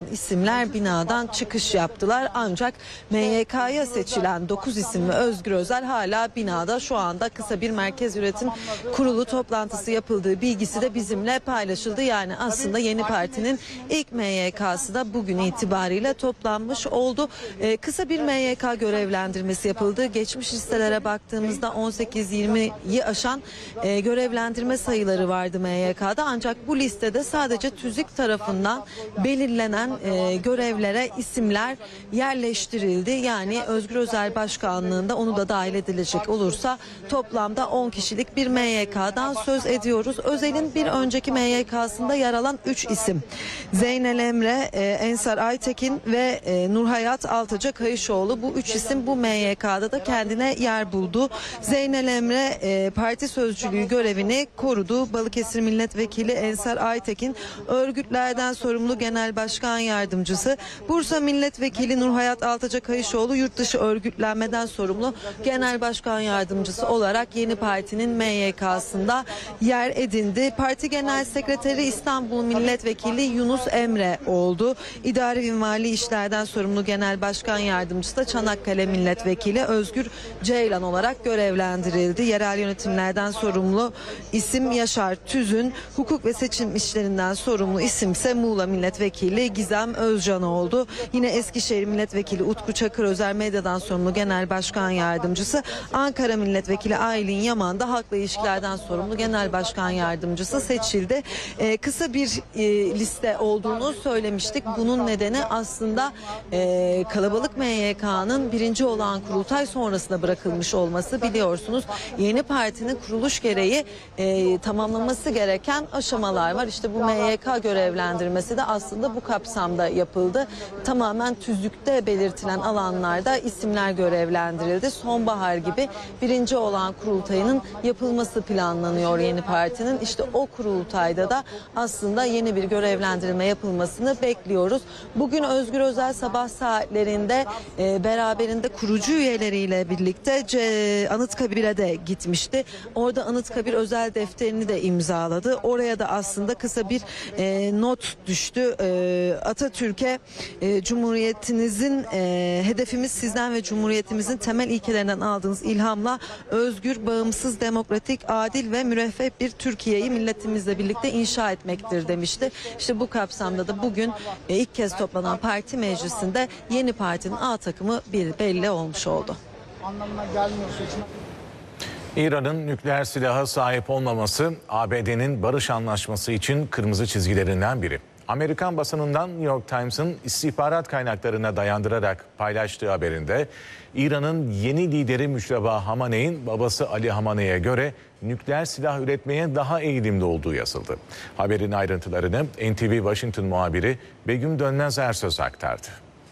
isimler binadan çıkış yaptılar. Ancak MYK'ya seçilen 9 isim ve Özgür Özel hala binada. Şu anda kısa bir Merkez Yönetim Kurulu toplantısı yapıldığı bilgisi de bizimle paylaşıldı. Yani aslında yeni partinin ilk MYK'sı da bugün itibariyle toplanmış oldu. Kısa bir MYK görevlendirmesi yapıldı. Geçmiş listelere baktığımızda 18-20'yi aşan görevlendirme sayıları vardı MYK'da. Ancak bu listede sadece TÜZİK tarafından belirlenen görevlere isimler yerleştirildi. Yani Özgür Özel Başkanlığında onu da dahil edilecek olursa toplamda 10 kişilik bir MYK'dan söz ediyoruz. Özel'in bir önceki MYK'sında yer alan 3 isim: Zeynel Emre, Ensar Aytekin ve Nurhayat Altaca Kayışoğlu. Bu 3 isim bu MYK'da da kendine yer buldu. Zeynel Emre parti sözcülüğü görevini korudu. Balıkesir Milletvekili Ensar Aytekin örgütlerden sorumlu Genel Başkan Yardımcısı. Bursa Milletvekili Nurhayat Altaca Kayışoğlu yurtdışı örgütlenmeden sorumlu Genel Başkan Yardımcısı olarak yeni partinin MYK'sında yer edindi. Parti Genel Sekreteri İstanbul Milletvekili Yunus Emre oldu. İdari ve Mali İşlerden sorumlu Genel Başkan Yardımcısı da Çanakkale Milletvekili Özgür Ceylan olarak görevlendirildi. Yerel yönetimlerden sorumlu isim Yaşar Tüzün, hukuk ve seçim işlerinden sorumlu isimse Muğla Milletvekili Gizem Özcan oldu. Yine Eskişehir Milletvekili Utku Çakır Özel medyadan sorumlu Genel Başkan Yardımcısı, Ankara Milletvekili Aylin Yaman da halkla ilişkilerden sorumlu Genel Başkan Yardımcısı seçildi. Kısa bir liste olduğunu söylemiştik. Bunun nedeni aslında kalabalık MYK'nın birinci olan kurultay sonrasında bırakılmış olması. Biliyorsunuz yeni partinin kuruluş gereği tamamlaması gereken aşamalar var. İşte bu MYK görevlendirmesi de aslında bu kapsamda yapıldı. Tamamen tüzükte belirtilen alanlarda isimler görevlendirildi. Sonbahar gibi birinci olan kurultayının yapılması planlanıyor yeni partinin. İşte o kurultayda da aslında yeni bir görevlendirme yapılmasını bekliyoruz. Bugün Özgür Özel sabah saatlerinde beraberinde kurucu üyeleriyle birlikte Anıtkabir'e de gitmişti. Orada Anıtkabir özel defterini de imzaladı. Oraya da aslında kısa bir not düştü. Atatürk'e Cumhuriyetinizin hedefimiz sizden ve Cumhuriyetimizin temel ilkelerinden aldığınız ilhamla özgür, bağımsız, demokratik, adil ve müreffeh bir Türkiye'yi milletimizle birlikte inşa etmektir demişti. İşte bu kapsamda da bugün ilk kez toplanan parti meclisinde yeni partinin A takımı belli olmuş oldu. İran'ın nükleer silaha sahip olmaması ABD'nin barış anlaşması için kırmızı çizgilerinden biri. Amerikan basınından New York Times'ın istihbarat kaynaklarına dayandırarak paylaştığı haberinde İran'ın yeni lideri Müşteba Hamaney'in babası Ali Hamaney'e göre nükleer silah üretmeye daha eğilimli olduğu yazıldı. Haberin ayrıntılarını NTV Washington muhabiri Begüm Dönmez Ersöz aktardı.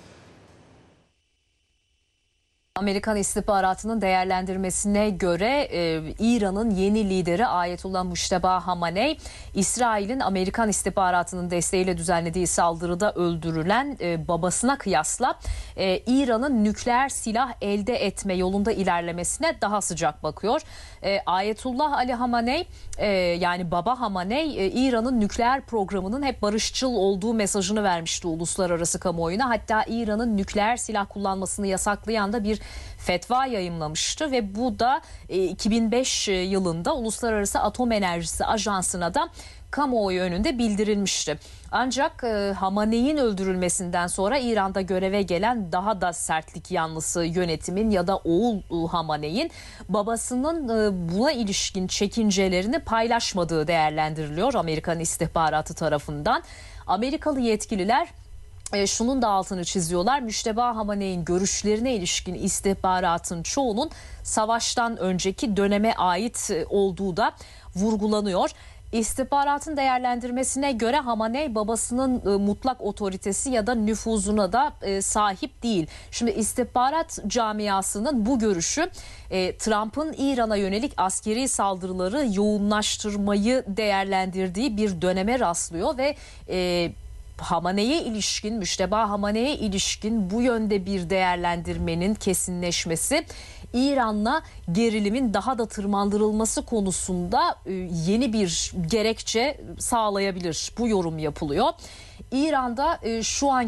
Amerikan istihbaratının değerlendirmesine göre İran'ın yeni lideri Ayetullah Müşteba Hamaney, İsrail'in Amerikan istihbaratının desteğiyle düzenlediği saldırıda öldürülen babasına kıyasla İran'ın nükleer silah elde etme yolunda ilerlemesine daha sıcak bakıyor. Ayetullah Ali Hamaney, yani Baba Hamaney, İran'ın nükleer programının hep barışçıl olduğu mesajını vermişti uluslararası kamuoyuna. Hatta İran'ın nükleer silah kullanmasını yasaklayan da bir fetva yayımlamıştı ve bu da 2005 yılında Uluslararası Atom Enerjisi Ajansı'na da kamuoyu önünde bildirilmişti. Ancak Hamaney'in öldürülmesinden sonra İran'da göreve gelen daha da sertlik yanlısı yönetimin ya da oğul Hamaney'in babasının buna ilişkin çekincelerini paylaşmadığı değerlendiriliyor Amerikan istihbaratı tarafından. Amerikalı yetkililer şunun da altını çiziyorlar. Müşteba Hamaney'in görüşlerine ilişkin istihbaratın çoğunun savaştan önceki döneme ait olduğu da vurgulanıyor. İstihbaratın değerlendirmesine göre Hamaney babasının mutlak otoritesi ya da nüfuzuna da sahip değil. Şimdi istihbarat camiasının bu görüşü Trump'ın İran'a yönelik askeri saldırıları yoğunlaştırmayı değerlendirdiği bir döneme rastlıyor ve Hamaney'e ilişkin, Müşteba Hamaney'e ilişkin bu yönde bir değerlendirmenin kesinleşmesi İran'la gerilimin daha da tırmandırılması konusunda yeni bir gerekçe sağlayabilir. Bu yorum yapılıyor. İran'da şu an